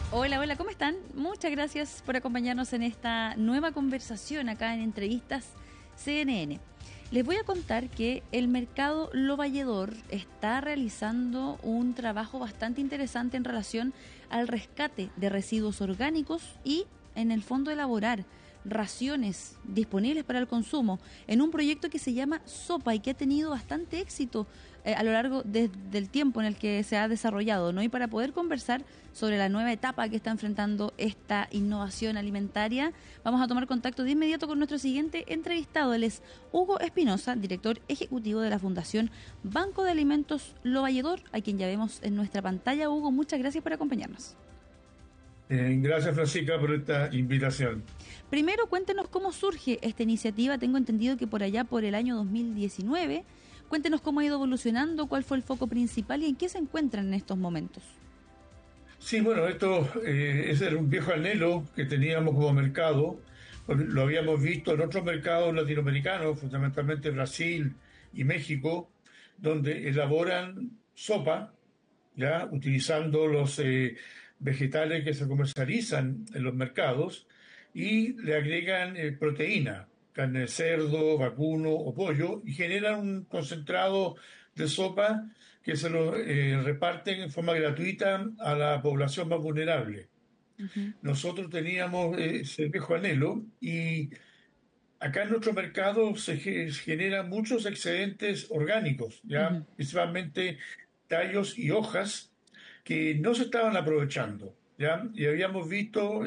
Hola, hola, ¿cómo están? Muchas gracias por acompañarnos en esta nueva conversación acá en Entrevistas CNN. Les voy a contar que el mercado Lo Valledor está realizando un trabajo bastante interesante en relación al rescate de residuos orgánicos y, en el fondo, elaborar raciones disponibles para el consumo en un proyecto que se llama Sopa y que ha tenido bastante éxito a lo largo del tiempo en el que se ha desarrollado, ¿no? Y para poder conversar sobre la nueva etapa que está enfrentando esta innovación alimentaria, vamos a tomar contacto de inmediato con nuestro siguiente entrevistado. Él es Hugo Espinosa, director ejecutivo de la Fundación Banco de Alimentos Lo Valledor, a quien ya vemos en nuestra pantalla. Hugo, muchas gracias por acompañarnos. Gracias, Francisca, por esta invitación. Primero, cuéntenos cómo surge esta iniciativa. Tengo entendido que por allá, por el año 2019. Cuéntenos cómo ha ido evolucionando, cuál fue el foco principal y en qué se encuentran en estos momentos. Sí, bueno, ese era un viejo anhelo que teníamos como mercado. Lo habíamos visto en otros mercados latinoamericanos, fundamentalmente Brasil y México, donde elaboran sopa, ya utilizando los vegetales que se comercializan en los mercados y le agregan proteína, carne de cerdo, vacuno o pollo, y generan un concentrado de sopa que se lo reparten en forma gratuita a la población más vulnerable. Uh-huh. Nosotros teníamos ese viejo anhelo y acá en nuestro mercado se generan muchos excedentes orgánicos, Uh-huh. ya principalmente tallos y hojas que no se estaban aprovechando, ya, y habíamos visto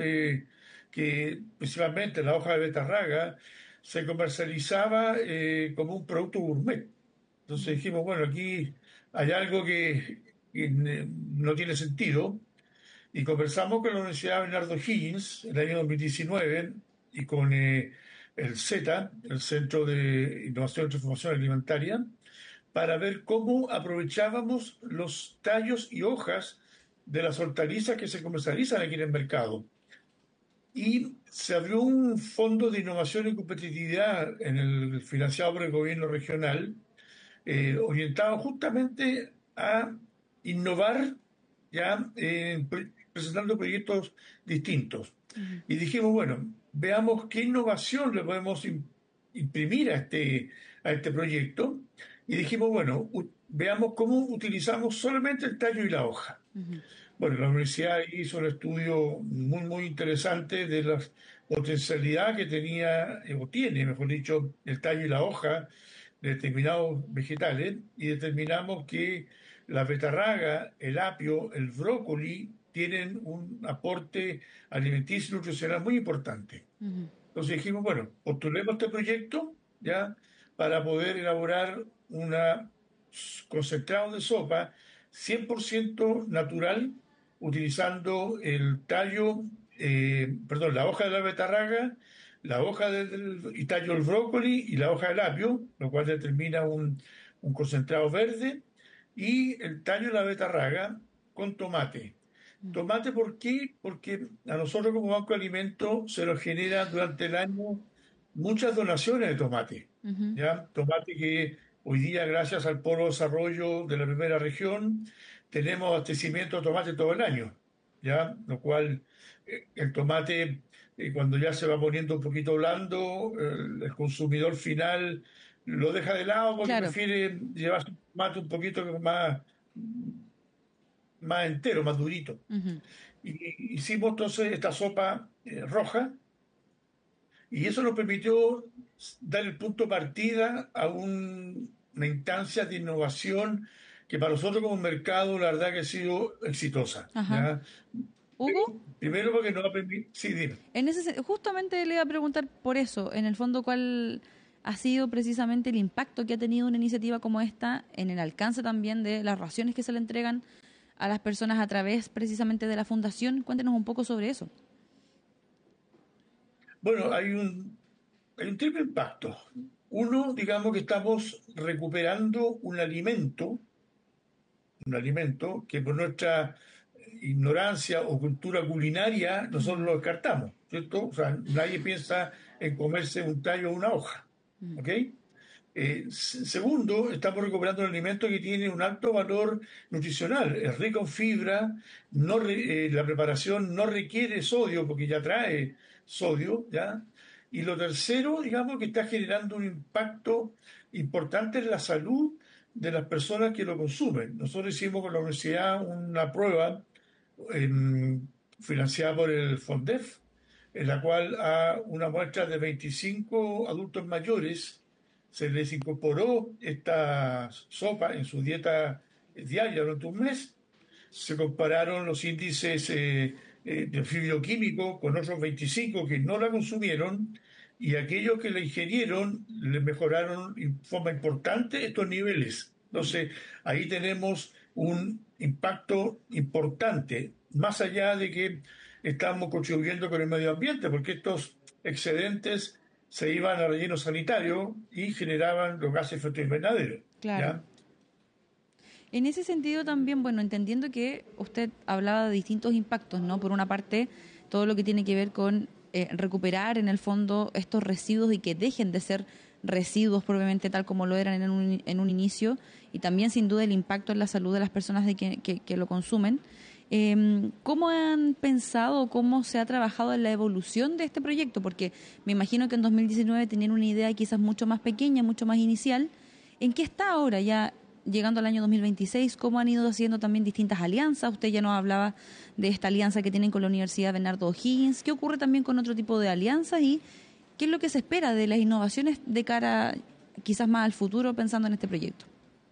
que principalmente la hoja de betarraga se comercializaba como un producto gourmet. Entonces dijimos, bueno, aquí hay algo que no tiene sentido, y conversamos con la Universidad Bernardo Higgins en el año 2019 y con el CETA, el Centro de Innovación y Transformación Alimentaria, para ver cómo aprovechábamos los tallos y hojas de las hortalizas que se comercializan aquí en el mercado. Y se abrió un fondo de innovación y competitividad en el financiado por el gobierno regional, orientado justamente a innovar, ya presentando proyectos distintos. Uh-huh. Y dijimos, bueno, veamos qué innovación le podemos imprimir a este proyecto. Y dijimos, bueno, veamos cómo utilizamos solamente el tallo y la hoja. Uh-huh. Bueno, la universidad hizo un estudio muy, muy interesante de la potencialidad que tenía, o tiene, mejor dicho, el tallo y la hoja de determinados vegetales, y determinamos que la betarraga, el apio, el brócoli tienen un aporte alimenticio y nutricional muy importante. Uh-huh. Entonces dijimos, bueno, postulemos este proyecto ya para poder elaborar una concentrado de sopa 100% natural, utilizando el tallo, perdón, la hoja de la betarraga, la hoja y tallo del brócoli y la hoja del apio, lo cual determina un concentrado verde, y el tallo de la betarraga con tomate. Tomate, ¿por qué? Porque a nosotros como Banco de Alimentos se nos genera durante el año muchas donaciones de tomate. Uh-huh. ¿Ya? Tomate que hoy día, gracias al Polo de Desarrollo de la primera región, tenemos abastecimiento de tomate todo el año. ¿Ya? Lo cual el tomate, cuando ya se va poniendo un poquito blando, el consumidor final lo deja de lado porque Claro. prefiere llevar su tomate un poquito más entero, más durito. Uh-huh. Y hicimos entonces esta sopa roja, y eso nos permitió dar el punto de partida a una instancia de innovación que para nosotros como mercado la verdad que ha sido exitosa. Ajá. ¿Ya? Hugo, Primero porque nos ha permitido... Sí, dime. justamente le iba a preguntar por eso, en el fondo, cuál ha sido precisamente el impacto que ha tenido una iniciativa como esta en el alcance también de las raciones que se le entregan a las personas a través precisamente de la fundación. Cuéntenos un poco sobre eso. Bueno, hay un triple impacto. Uno, digamos que estamos recuperando un alimento que por nuestra ignorancia o cultura culinaria nosotros lo descartamos, ¿cierto? O sea, nadie piensa en comerse un tallo o una hoja, ¿ok? Segundo, estamos recuperando un alimento que tiene un alto valor nutricional, es rico en fibra, la preparación no requiere sodio porque ya trae sodio, ¿ya? Y lo tercero, digamos, que está generando un impacto importante en la salud de las personas que lo consumen. Nosotros hicimos con la universidad una prueba em, financiada por el FONDEF, en la cual a una muestra de 25 adultos mayores se les incorporó esta sopa en su dieta diaria durante un mes. Se compararon los índices de bioquímico con otros 25 que no la consumieron, y aquellos que la ingirieron le mejoraron en forma importante estos niveles. Entonces, ahí tenemos un impacto importante, más allá de que estamos contribuyendo con el medio ambiente, porque estos excedentes se iban a relleno sanitario y generaban los gases de efecto invernadero. Claro. ¿Ya? En ese sentido también, bueno, entendiendo que usted hablaba de distintos impactos, ¿no? Por una parte, todo lo que tiene que ver con recuperar en el fondo estos residuos y que dejen de ser residuos propiamente tal como lo eran en un inicio, y también sin duda el impacto en la salud de las personas que lo consumen. ¿Cómo han pensado, cómo se ha trabajado en la evolución de este proyecto? Porque me imagino que en 2019 tenían una idea quizás mucho más pequeña, mucho más inicial. ¿En qué está ahora ya llegando al año 2026? ¿Cómo han ido haciendo también distintas alianzas? Usted ya nos hablaba de esta alianza que tienen con la Universidad Bernardo O'Higgins. ¿Qué ocurre también con otro tipo de alianzas? ¿Y qué es lo que se espera de las innovaciones de cara quizás más al futuro pensando en este proyecto?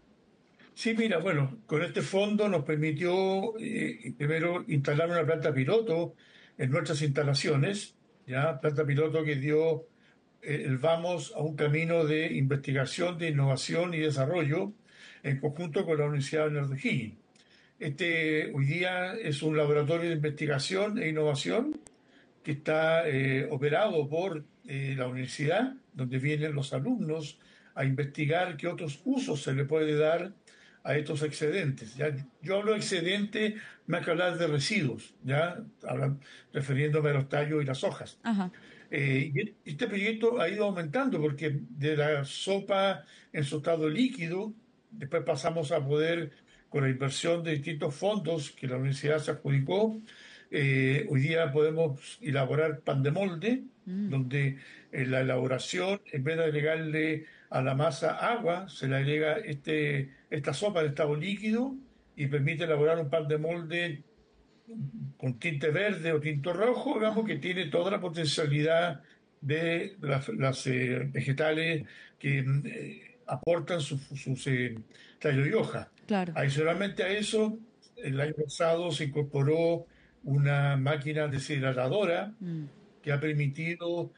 Sí, mira, bueno, con este fondo nos permitió primero instalar una planta piloto en nuestras instalaciones, ya planta piloto que dio el vamos a un camino de investigación, de innovación y desarrollo en conjunto con la Universidad de Bernardo O'Higgins. Este hoy día es un laboratorio de investigación e innovación que está operado por la universidad, donde vienen los alumnos a investigar qué otros usos se le puede dar a estos excedentes. ¿Ya? Yo hablo de excedente más que hablar de residuos, ¿ya? Refiriéndome a los tallos y las hojas. Ajá, Y este proyecto ha ido aumentando porque de la sopa en su estado líquido, después pasamos a poder, con la inversión de distintos fondos que la universidad se adjudicó, hoy día podemos elaborar pan de molde, donde en la elaboración, en vez de agregarle a la masa agua, se le agrega esta sopa en estado líquido y permite elaborar un pan de molde con tinte verde o tinte rojo, digamos, que ajá, tiene toda la potencialidad de vegetales que aportan sus tallos y hojas. claro. Adicionalmente a eso, el año pasado se incorporó una máquina deshidratadora Mm, que ha permitido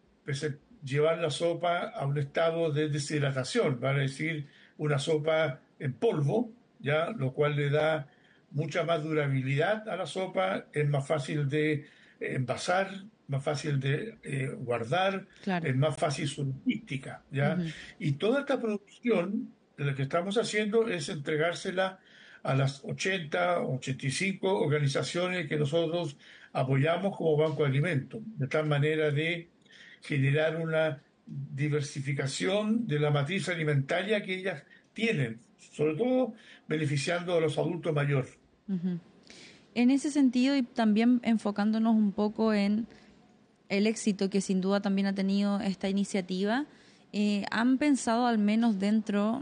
llevar la sopa a un estado de deshidratación, vale decir, una sopa en polvo, ya, lo cual le da mucha más durabilidad a la sopa, es más fácil de envasar, más fácil de guardar, claro. es más fácil su logística, ya. Ujú. Y toda esta producción de lo que estamos haciendo es entregársela a las 80, 85 organizaciones que nosotros apoyamos como Banco de Alimentos, de tal manera de generar una diversificación de la matriz alimentaria que ellas tienen, sobre todo beneficiando a los adultos mayores. Ujú. En ese sentido, y también enfocándonos un poco en el éxito que sin duda también ha tenido esta iniciativa, ¿han pensado al menos dentro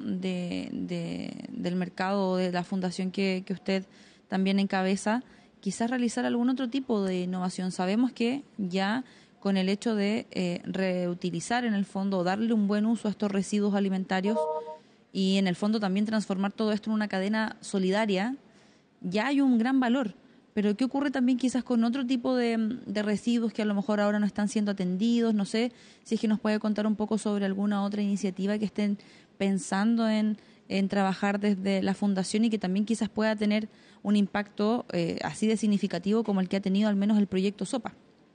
del mercado de la fundación que usted también encabeza, quizás realizar algún otro tipo de innovación? Sabemos que ya con el hecho de reutilizar en el fondo, darle un buen uso a estos residuos alimentarios y en el fondo también transformar todo esto en una cadena solidaria, ya hay un gran valor. Pero ¿qué ocurre también quizás con otro tipo de residuos que a lo mejor ahora no están siendo atendidos? No sé si es que nos puede contar un poco sobre alguna otra iniciativa que estén pensando en trabajar desde la fundación y que también quizás pueda tener un impacto así de significativo como el que ha tenido al menos el proyecto SOPA.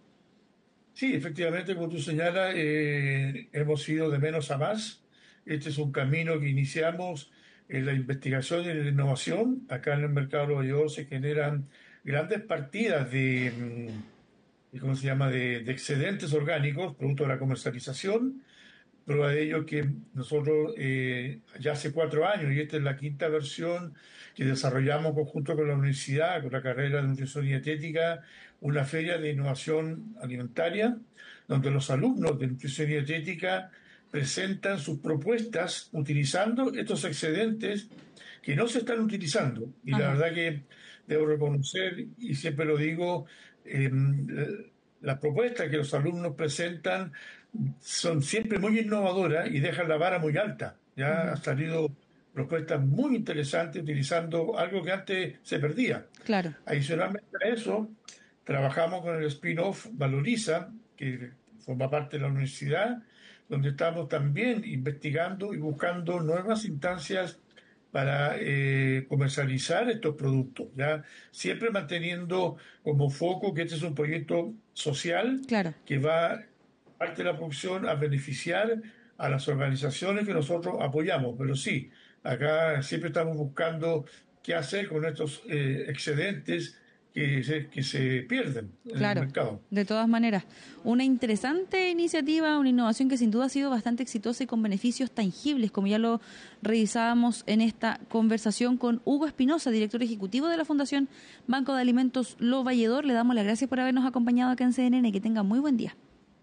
Sí, efectivamente, como tú señalas, hemos ido de menos a más. Este es un camino que iniciamos en la investigación y en la innovación. Acá en el mercado de Nueva York se generan grandes partidas ¿cómo se llama?, de excedentes orgánicos, producto de la comercialización, Prueba de ello es que nosotros ya hace 4 años, y esta es la quinta versión que desarrollamos conjunto con la universidad, con la carrera de nutrición y dietética, una feria de innovación alimentaria, donde los alumnos de nutrición y dietética presentan sus propuestas utilizando estos excedentes que no se están utilizando. Y la Ajá. verdad que debo reconocer, y siempre lo digo, las propuestas que los alumnos presentan son siempre muy innovadoras y dejan la vara muy alta. Ya han Ujú. salido propuestas muy interesantes utilizando algo que antes se perdía. Claro. Adicionalmente a eso, trabajamos con el spin-off Valoriza, que forma parte de la universidad, donde estamos también investigando y buscando nuevas instancias para comercializar estos productos, ¿ya? Siempre manteniendo como foco que este es un proyecto social Claro. que va, parte de la producción, a beneficiar a las organizaciones que nosotros apoyamos. Pero sí, acá siempre estamos buscando qué hacer con estos excedentes que se pierden en el Claro, mercado. de todas maneras. Una interesante iniciativa, una innovación que sin duda ha sido bastante exitosa y con beneficios tangibles, como ya lo revisábamos en esta conversación con Hugo Espinosa, director ejecutivo de la Fundación Banco de Alimentos Lo Valledor. Le damos las gracias por habernos acompañado acá en CNN. Que tenga muy buen día.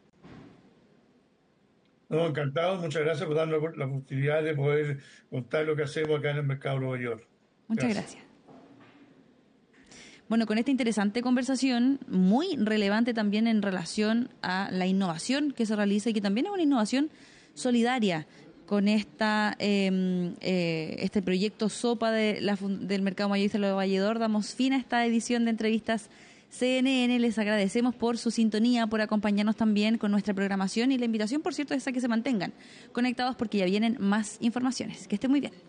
No, encantado, muchas gracias por darnos la oportunidad de poder contar lo que hacemos acá en el mercado de Nueva York. Muchas Gracias. gracias. Bueno, con esta interesante conversación, muy relevante también en relación a la innovación que se realiza y que también es una innovación solidaria con este proyecto SOPA del Mercado Mayorista de Valledor, damos fin a esta edición de entrevistas CNN. Les agradecemos por su sintonía, por acompañarnos también con nuestra programación y la invitación, por cierto, es a que se mantengan conectados porque ya vienen más informaciones. Que estén muy bien.